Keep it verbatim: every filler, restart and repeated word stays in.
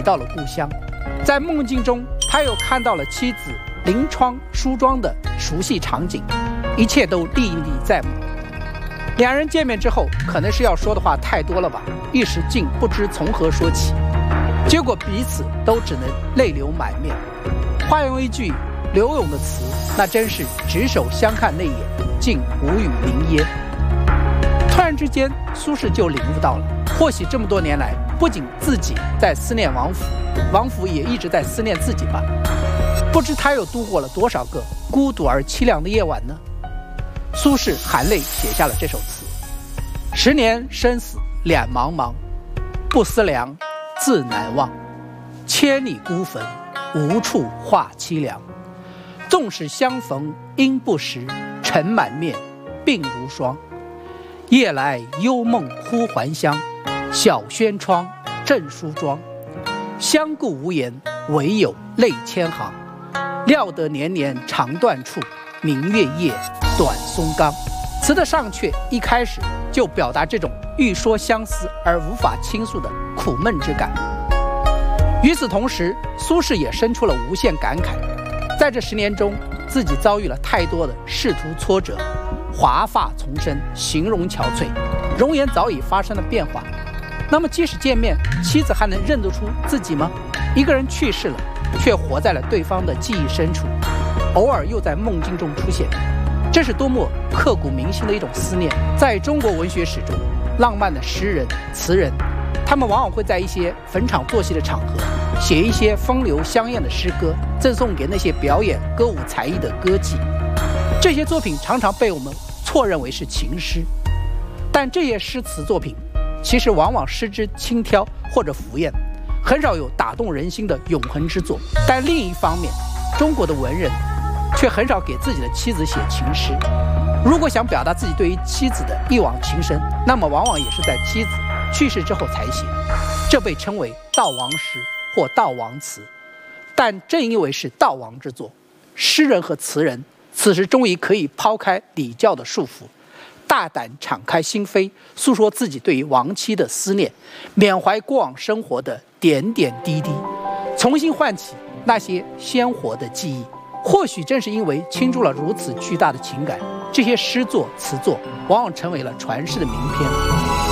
回到了故乡。在梦境中，他又看到了妻子临窗梳妆的熟悉场景，一切都历历在目。两人见面之后，可能是要说的话太多了吧，一时竟不知从何说起，结果彼此都只能泪流满面。化用一句柳永的词，那真是执手相看那眼，竟无语凝噎。突然之间，苏轼就领悟到了，或许这么多年来，不仅自己在思念王府，王府也一直在思念自己吧。不知他又度过了多少个孤独而凄凉的夜晚呢？苏轼含泪写下了这首词：十年生死两茫茫，不思量，自难忘。千里孤坟，无处话凄凉。纵使相逢应不识，尘满面，鬓如霜。夜来幽梦忽还乡，小轩窗，正梳妆。相顾无言，唯有泪千行。料得年年肠断处，明月夜，短松冈。词的上阙一开始就表达这种欲说相思而无法倾诉的苦闷之感。与此同时，苏轼也生出了无限感慨，在这十年中，自己遭遇了太多的仕途挫折，华发丛生，形容憔悴，容颜早已发生了变化。那么即使见面，妻子还能认得出自己吗？一个人去世了，却活在了对方的记忆深处，偶尔又在梦境中出现，这是多么刻骨铭心的一种思念。在中国文学史中，浪漫的诗人词人，他们往往会在一些逢场作戏的场合，写一些风流香艳的诗歌，赠送给那些表演歌舞才艺的歌妓。这些作品常常被我们错认为是情诗，但这些诗词作品其实往往失之轻佻或者浮艳，很少有打动人心的永恒之作。但另一方面，中国的文人却很少给自己的妻子写情诗。如果想表达自己对于妻子的一往情深，那么往往也是在妻子去世之后才写，这被称为悼亡诗或悼亡词。但正因为是悼亡之作，诗人和词人此时终于可以抛开礼教的束缚，大胆敞开心扉，诉说自己对于亡妻的思念，缅怀过往生活的点点滴滴，重新唤起那些鲜活的记忆。或许正是因为倾注了如此巨大的情感，这些诗作词作往往成为了传世的名篇。